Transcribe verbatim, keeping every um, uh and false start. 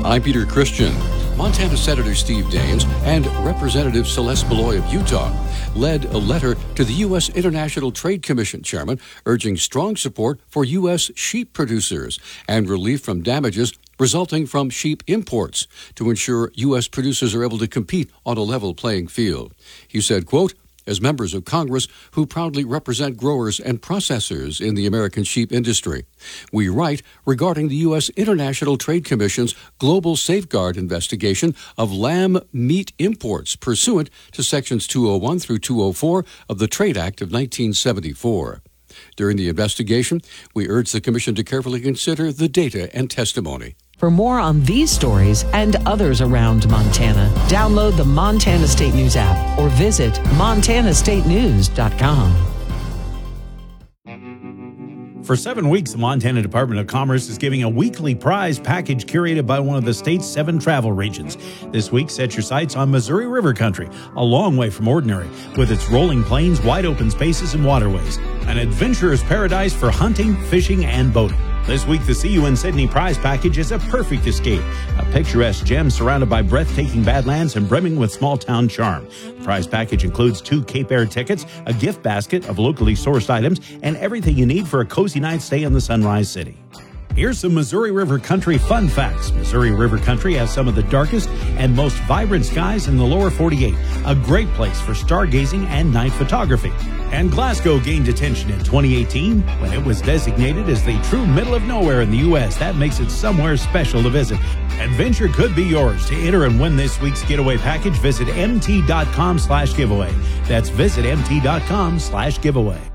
I'm Peter Christian. Montana Senator Steve Daines and Representative Celeste Beloy of Utah led a letter to the U S International Trade Commission chairman urging strong support for U S sheep producers and relief from damages resulting from sheep imports to ensure U S producers are able to compete on a level playing field. He said, quote, as members of Congress who proudly represent growers and processors in the American sheep industry, we write regarding the U S International Trade Commission's global safeguard investigation of lamb meat imports pursuant to Sections two oh one through two oh four of the Trade Act of nineteen seventy-four. During the investigation, we urge the Commission to carefully consider the data and testimony. For more on these stories and others around Montana, download the Montana State News app or visit montana state news dot com. For seven weeks, the Montana Department of Commerce is giving a weekly prize package curated by one of the state's seven travel regions. This week, set your sights on Missouri River Country, a long way from ordinary, with its rolling plains, wide open spaces, and waterways. An adventurer's paradise for hunting, fishing, and boating. This week, the See You in Sydney prize package is a perfect escape. A picturesque gem surrounded by breathtaking badlands and brimming with small-town charm. The prize package includes two Cape Air tickets, a gift basket of locally sourced items, and everything you need for a cozy night stay in the Sunrise City. Here's some Missouri River Country fun facts. Missouri River Country has some of the darkest and most vibrant skies in the lower forty-eight, a great place for stargazing and night photography. And Glasgow gained attention in twenty eighteen when it was designated as the true middle of nowhere in the U S That makes it somewhere special to visit. Adventure could be yours. To enter and win this week's getaway package, visit mt dot com slash giveaway. That's visit mt dot com slash giveaway.